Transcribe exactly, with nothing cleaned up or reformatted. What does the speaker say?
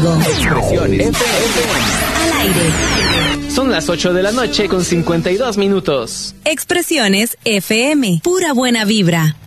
Santiago. Expresiones F M. Al aire. Son las ocho de la noche con cincuenta y dos minutos. Expresiones F M. Pura buena vibra.